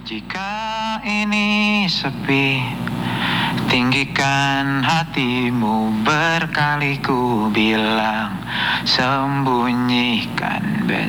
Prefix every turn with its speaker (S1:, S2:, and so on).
S1: Jika ini sepi, tinggikan hatimu, berkali ku bilang, sembunyikan